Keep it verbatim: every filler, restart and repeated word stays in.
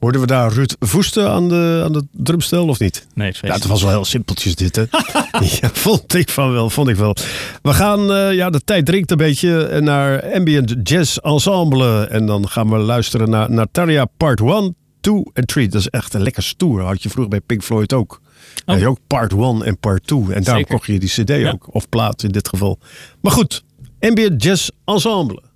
Hoorden we daar Ruud Voeste aan de, aan de drumstel of niet? Nee, het feest. Ja, het was wel heel simpeltjes dit, hè? Ja, vond ik van wel, vond ik wel. We gaan, uh, ja, de tijd dringt een beetje naar Ambient Jazz Ensemble. En dan gaan we luisteren naar Natalia Part one, two en three. Dat is echt een lekker stoer. Had je vroeger bij Pink Floyd ook. Oh. Had je ook Part one en Part two. En daarom kocht je die cd ja. ook. Of plaat in dit geval. Maar goed, Ambient Jazz Ensemble.